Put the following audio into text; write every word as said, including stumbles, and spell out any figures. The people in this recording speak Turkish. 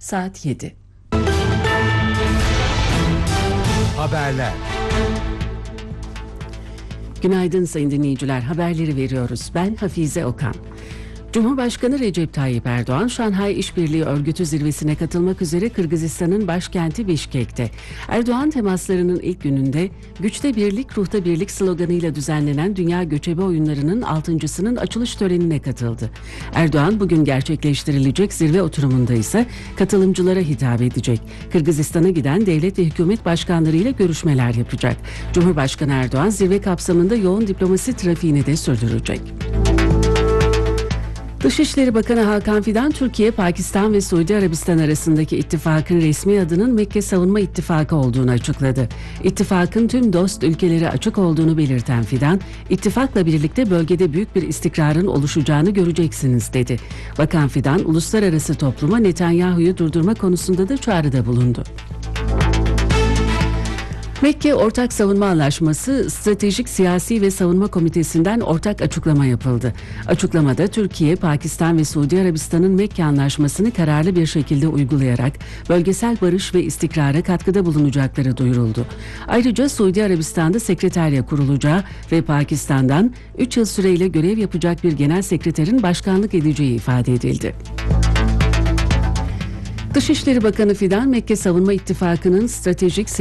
saat yedi. Haberler. Günaydın sayın dinleyiciler, haberleri veriyoruz. Ben Hafize Okan. Cumhurbaşkanı Recep Tayyip Erdoğan, Şanghay İşbirliği Örgütü zirvesine katılmak üzere Kırgızistan'ın başkenti Bişkek'te. Erdoğan temaslarının ilk gününde "Güçte birlik, ruhta birlik" sloganıyla düzenlenen Dünya Göçebe Oyunları'nın altıncısının açılış törenine katıldı. Erdoğan bugün gerçekleştirilecek zirve oturumunda ise katılımcılara hitap edecek. Kırgızistan'a giden devlet ve hükümet başkanlarıyla görüşmeler yapacak. Cumhurbaşkanı Erdoğan zirve kapsamında yoğun diplomasi trafiğini de sürdürecek. Dışişleri Bakanı Hakan Fidan, Türkiye, Pakistan ve Suudi Arabistan arasındaki ittifakın resmi adının Mekke Savunma İttifakı olduğunu açıkladı. İttifakın tüm dost ülkelere açık olduğunu belirten Fidan, ittifakla birlikte bölgede büyük bir istikrarın oluşacağını göreceksiniz dedi. Bakan Fidan, uluslararası topluma Netanyahu'yu durdurma konusunda da çağrıda bulundu. Mekke Ortak Savunma Anlaşması Stratejik Siyasi ve Savunma Komitesi'nden ortak açıklama yapıldı. Açıklamada Türkiye, Pakistan ve Suudi Arabistan'ın Mekke Anlaşması'nı kararlı bir şekilde uygulayarak bölgesel barış ve istikrara katkıda bulunacakları duyuruldu. Ayrıca Suudi Arabistan'da sekreterya kurulacağı ve Pakistan'dan üç yıl süreyle görev yapacak bir genel sekreterin başkanlık edeceği ifade edildi. Dışişleri Bakanı Fidan, Mekke Savunma İttifakı'nın stratejik